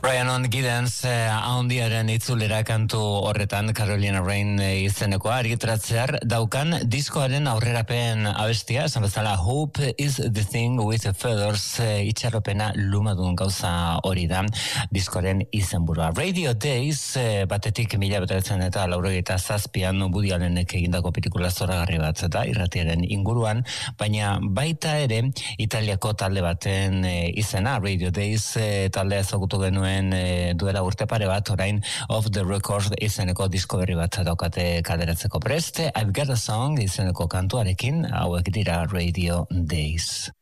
Ryan Giddens handiaren itzulera kantu horretan Carolina Rain izeneko argitratzear daukan diskoaren aurrerapen abestia, esan bezala Hope is the thing with feathers, itxarropena lumadun gauza hori da diskoaren izenburua. Radio Days batetik 1987an Woody Allenek egindako pelikula zoragarri bat da irratiaren inguruan, baina baita ere Italiako talde baten izena Radio Days taldea ezagutu genuen duela urte pare bat, orain Off the Record izeneko disko berri bat daukate kaleratzeko prest. I've Got a Song izeneko kantuarekin, hauek dira Radio Days.